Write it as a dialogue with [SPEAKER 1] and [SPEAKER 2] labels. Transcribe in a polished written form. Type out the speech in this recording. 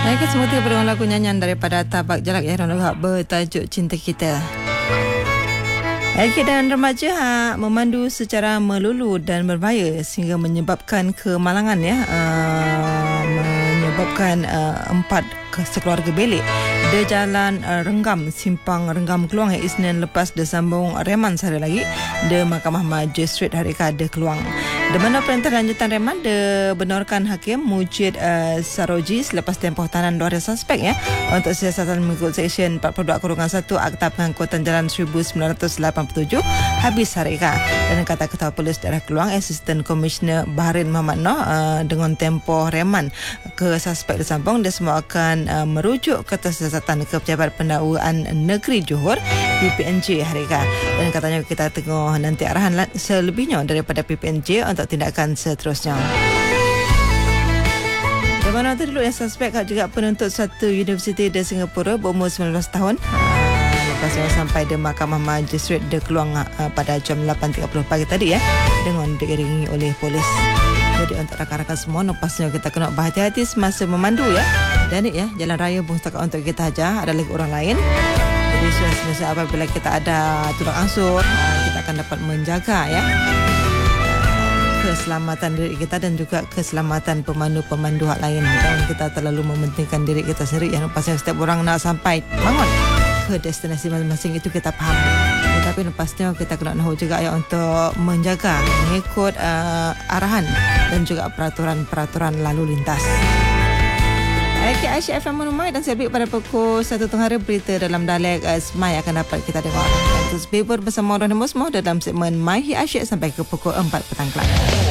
[SPEAKER 1] Baik, semua tiga pendengar lagu nyanyian daripada Tabak Jalak Yahran Luhak bertajuk Cinta Kita. Lelaki dan remaja memandu secara melulu dan berbahaya sehingga menyebabkan kemalangan menyebabkan 4 sekeluarga belik di Jalan Renggam, Simpang Renggam Keluang Isnin lepas disambung reman sehari lagi di Mahkamah Magistrate Hari Kada Keluang. Di mana perintah lanjutan reman dibenarkan Hakim Mujid Saroji selepas tempoh tahanan 2 hari suspek untuk siasatan mengikut Seksyen 42-1 Akta Pengangkutan Jalan 1987 habis harika. Dan kata Ketua Polis Daerah Keluang Asisten Komisioner Bahrain Muhammad Noh, dengan tempoh reman ke suspek disambung, dia semua akan merujuk ke siasatan ke Pejabat Pendakwaan Negeri Johor PPNJ harika. Dan katanya kita tengok nanti arahan selebihnya daripada PPNJ untuk tindakan seterusnya. Di mana tadi dulu yang suspek juga penuntut satu universiti di Singapura berumur 19 tahun. Lepas sampai di Mahkamah Magistrate di Keluang pada jam 8.30 pagi tadi dengan diiringi oleh polis. Jadi untuk rakan-rakan semua, napasnya kita kena berhati-hati semasa memandu Dan jalan raya bukan setakat untuk kita saja, ada lagi orang lain. Jadi semasa apabila kita ada tolak ansur, kita akan dapat menjaga keselamatan diri kita dan juga keselamatan pemandu-pemandu hak lain. Jangan kita terlalu mementingkan diri kita sendiri. Pasal setiap orang nak sampai bangun ke destinasi masing-masing, itu kita faham. Tetapi lepasnya kita kena tahu juga untuk menjaga, mengikut arahan dan juga peraturan-peraturan lalu lintas. Okay, Aisyah FM Menumai dan Selbik pada pukul 1 tengah hari berita dalam dialek Semai akan dapat kita dengar. Terus bebur bersama Orang Musmo dalam segmen My Hi Aisyah sampai ke pukul 4 petang kelak.